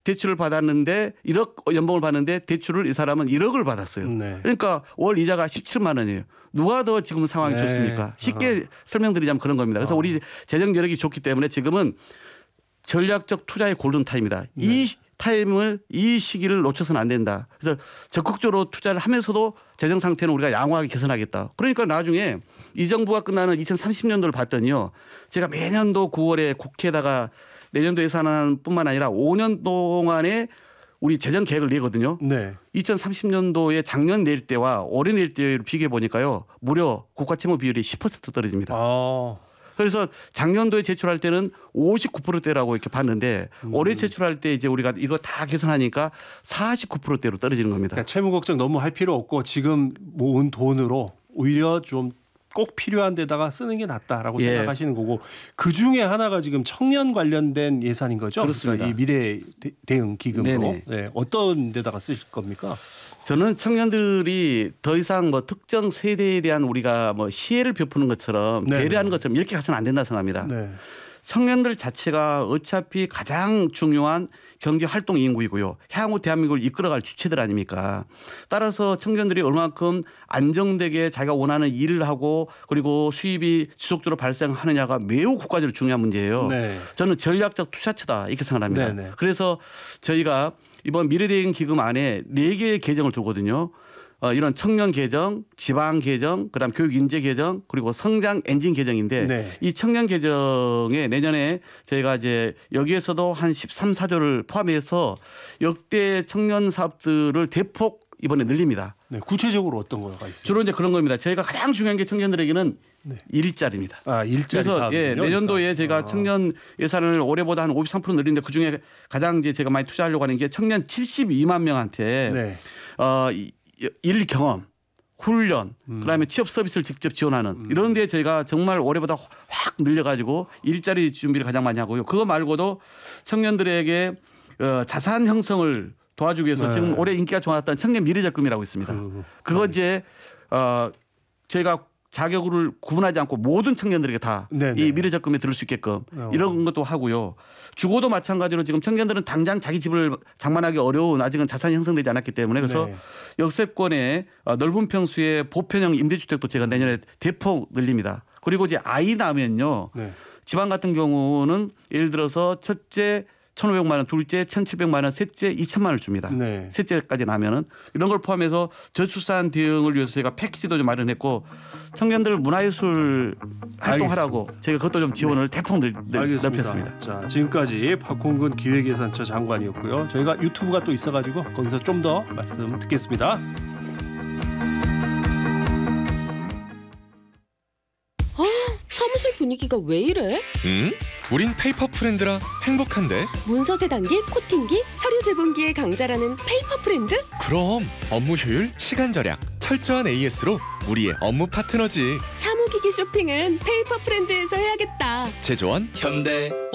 대출을 받았는데 1억 연봉을 받는데 대출을 이 사람은 1억을 받았어요. 네. 그러니까 월 이자가 17만 원이에요. 누가 더 지금 상황이 네. 좋습니까? 쉽게 설명드리자면 그런 겁니다. 그래서 우리 재정 여력이 좋기 때문에 지금은 전략적 투자의 골든타임이다. 이 타임을 이 시기를 놓쳐서는 안 된다. 그래서 적극적으로 투자를 하면서도 재정 상태는 우리가 양호하게 개선하겠다. 그러니까 나중에 이 정부가 끝나는 2030년도를 봤더니요. 제가 매년도 9월에 국회에다가 내년도 예산안뿐만 아니라 5년 동안에 우리 재정 계획을 내거든요. 네. 2030년도에 작년 낼 때와 올해 낼 때를 비교해 보니까요. 무려 국가 채무 비율이 10% 떨어집니다. 그래서 작년도에 제출할 때는 59%대라고 이렇게 봤는데 올해 제출할 때 이제 우리가 이거 다 계산하니까 49%대로 떨어지는 겁니다. 그러니까 채무 걱정 너무 할 필요 없고 지금 모은 돈으로 오히려 좀 꼭 필요한 데다가 쓰는 게 낫다라고 생각하시는 거고 그중에 하나가 지금 청년 관련된 예산인 거죠? 그렇습니다. 그러니까 이 미래 대응 기금으로 네네. 어떤 데다가 쓰실 겁니까? 저는 청년들이 더 이상 뭐 특정 세대에 대한 우리가 뭐 시혜를 베푸는 것처럼 네네. 배려하는 것처럼 이렇게 가서는 안 된다 생각합니다. 네. 청년들 자체가 어차피 가장 중요한 경제 활동 인구이고요. 향후 대한민국을 이끌어갈 주체들 아닙니까? 따라서 청년들이 얼마만큼 안정되게 자기가 원하는 일을 하고 그리고 수입이 지속적으로 발생하느냐가 매우 국가적으로 중요한 문제예요. 네. 저는 전략적 투자처다 이렇게 생각합니다. 네네. 그래서 저희가 이번 미래대응 기금 안에 4개의 계정을 두거든요. 이런 청년 계정, 지방 계정, 그다음 교육 인재 계정, 그리고 성장 엔진 계정인데 네. 이 청년 계정에 내년에 저희가 이제 여기에서도 한 13, 14조를 포함해서 역대 청년 사업들을 대폭 이번에 늘립니다. 네. 구체적으로 어떤 거가 있어요? 주로 이제 그런 겁니다. 저희가 가장 중요한 게 청년들에게는 일자리입니다. 일자리 그래서 사업이군요. 내년도에 제가 청년 예산을 올해보다 한 53% 늘리는데 그중에 가장 이제 제가 많이 투자하려고 하는 게 청년 72만 명한테 네. 일 경험, 훈련, 그다음에 취업 서비스를 직접 지원하는 이런 데 저희가 정말 올해보다 확 늘려가지고 일자리 준비를 가장 많이 하고요. 그거 말고도 청년들에게 자산 형성을 도와주기 위해서 지금 올해 인기가 좋았던 청년 미래적금이라고 있습니다. 그거 이제 저희가 자격을 구분하지 않고 모든 청년들에게 다 이 미래적금에 들을 수 있게끔 이런 것도 하고요. 주거도 마찬가지로 지금 청년들은 당장 자기 집을 장만하기 어려운 아직은 자산이 형성되지 않았기 때문에 그래서 역세권의 넓은 평수의 보편형 임대주택도 제가 내년에 대폭 늘립니다. 그리고 이제 아이 낳으면요. 지방 같은 경우는 예를 들어서 첫째 1,500만 원, 둘째 1,700만 원, 셋째 2,000만 원을 줍니다. 셋째까지 나면은 이런 걸 포함해서 저출산 대응을 위해서 저희가 패키지도 좀 마련했고 청년들 문화예술 활동하라고 제가 그것도 좀 지원을 대폭 넓혔습니다. 자, 지금까지 박홍근 기획예산처 장관이었고요. 저희가 유튜브가 또 있어가지고 거기서 좀 더 말씀 듣겠습니다. 사무실 분위기가 왜 이래? 우린 페이퍼 프렌드라 행복한데. 문서세 단계, 코팅기, 서류 제본기의 강자라는 페이퍼 프렌드? 그럼 업무 효율, 시간 절약, 철저한 AS로 우리의 업무 파트너지. 사무기기 쇼핑은 페이퍼 프렌드에서 해야겠다. 제조원 현대